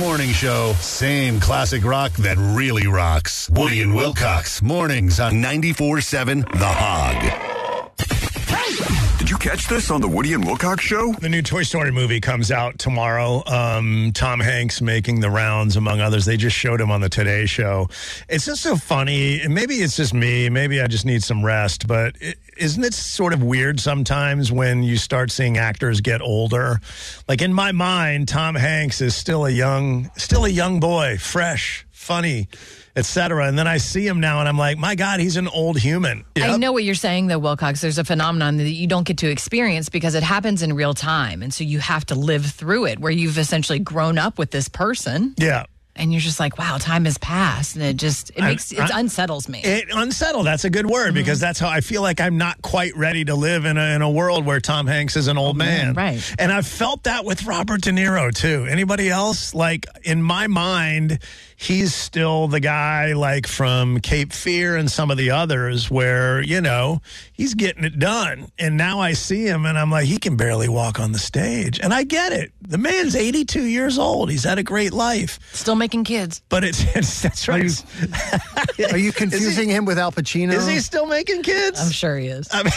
morning show. Same classic rock that really rocks. Woody and Wilcox. Mornings on 94.7 The Hog. Did you catch this on the Woody and Wilcox show? The new Toy Story movie comes out tomorrow. Tom Hanks making the rounds, among others. They just showed him on the Today Show. It's just so funny. And maybe it's just me. Maybe I just need some rest. But isn't it sort of weird sometimes when you start seeing actors get older? Like in my mind, Tom Hanks is still a young boy, fresh, funny, etc. And then I see him now and I'm like, my God, he's an old human. Yep. I know what you're saying, though, Wilcox. There's a phenomenon that you don't get to experience because it happens in real time. And so you have to live through it where you've essentially grown up with this person. Yeah. And you're just like, wow, time has passed. And it unsettles me. That's a good word because that's how I feel like I'm not quite ready to live in a world where Tom Hanks is an old man. Right. And I've felt that with Robert De Niro, too. Anybody else? Like, in my mind, he's still the guy like from Cape Fear and some of the others where, you know, he's getting it done. And now I see him and I'm like, he can barely walk on the stage. And I get it. The man's 82 years old. He's had a great life. Still making kids. But that's right. Are you confusing him with Al Pacino? Is he still making kids? I'm sure he is. I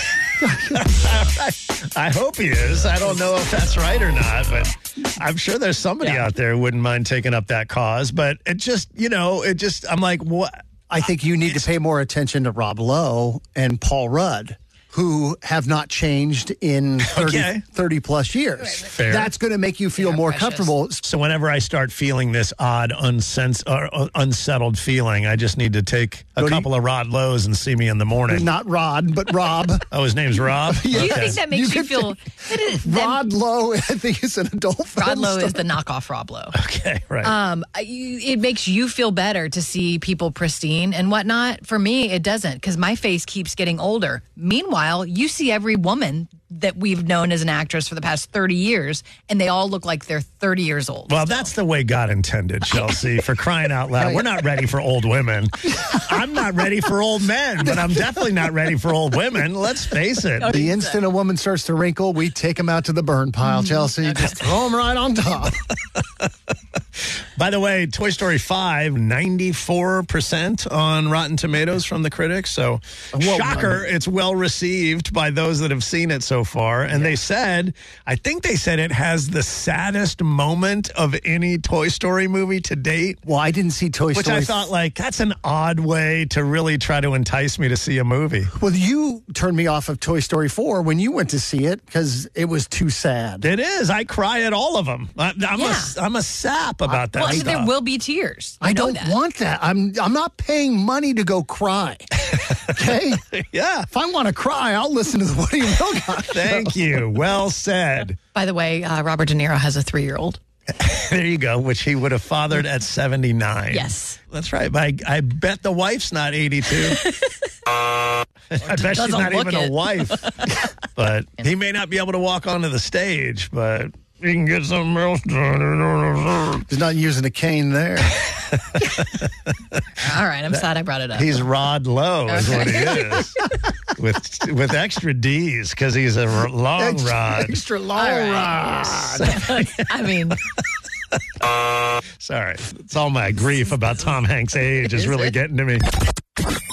hope he is. I don't know if that's right or not, but I'm sure there's somebody out there who wouldn't mind taking up that cause. But it just, I'm like, what? I think you need to pay more attention to Rob Lowe and Paul Rudd, who have not changed in 30 plus years. Fair. That's going to make you feel more comfortable. So whenever I start feeling this odd, unsettled feeling, I just need to take a couple of Rod Lowe's and see me in the morning. Not Rod, but Rob. Oh, his name's Rob? Do you think that makes you feel... Rod Lowe, I think, is an adult film. Rod Lowe is the knockoff Rob Lowe. Okay, right. It makes you feel better to see people pristine and whatnot. For me, it doesn't, because my face keeps getting older. Meanwhile, you see every woman that we've known as an actress for the past 30 years, and they all look like they're 30 years old. Well, that's the way God intended, Chelsea, for crying out loud. We're not ready for old women. I'm not ready for old men, but I'm definitely not ready for old women. Let's face it. The instant a woman starts to wrinkle, we take them out to the burn pile, Chelsea. Just throw them right on top. By the way, Toy Story 5, 94% on Rotten Tomatoes from the critics. So, shocker, it's well received by those that have seen it so far. And I think they said it has the saddest moment of any Toy Story movie to date. Well, I didn't see Toy Story. Which I thought, that's an odd way to really try to entice me to see a movie. Well, you turned me off of Toy Story 4 when you went to see it because it was too sad. It is. I cry at all of them. I'm a sap about that. Well, there will be tears. I don't want that. I'm not paying money to go cry. Okay? Yeah. If I want to cry, I'll listen to the Woody and Wilcox. Thank you. Well said. By the way, Robert De Niro has a 3-year-old. There you go, which he would have fathered at 79. Yes. That's right. But I bet the wife's not 82. I bet she's not even a wife. But he may not be able to walk onto the stage, but he can get something else done. He's not using a cane there. All right, I'm sad I brought it up. He's Rod Lowe is what he is. With extra D's because he's a long rod. Extra long rod. I mean... Sorry. It's all my grief about Tom Hanks' age is really getting to me.